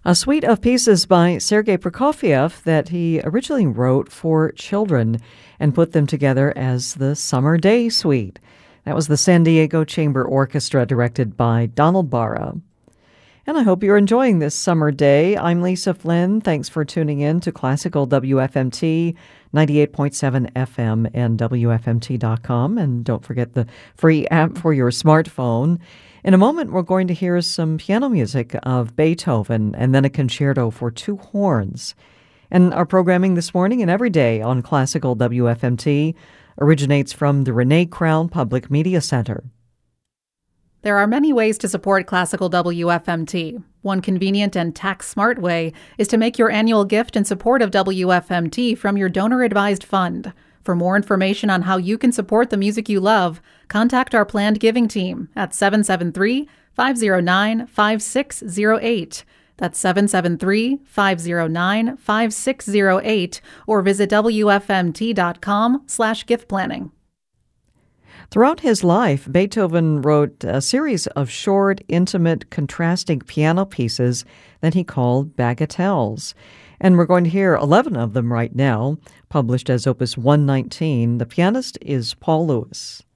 A suite of pieces by Sergei Prokofiev that he originally wrote for children and put them together as the Summer Day Suite. That was the San Diego Chamber Orchestra, directed by Donald Barra. And I hope you're enjoying this summer day. I'm Lisa Flynn. Thanks for tuning in to Classical WFMT 98.7 FM and WFMT.com. And don't forget the free app for your smartphone. In a moment, we're going to hear some piano music of Beethoven and then a concerto for two horns. And our programming this morning and every day on Classical WFMT originates from the Renee Crown Public Media Center. There are many ways to support Classical WFMT. One convenient and tax-smart way is to make your annual gift in support of WFMT from your donor-advised fund. For more information on how you can support the music you love, contact our planned giving team at 773-509-5608. That's 773-509-5608, or visit WFMT.com/gift planning. Throughout his life, Beethoven wrote a series of short, intimate, contrasting piano pieces that he called bagatelles. And we're going to hear 11 of them right now, published as Opus 119. The pianist is Paul Lewis.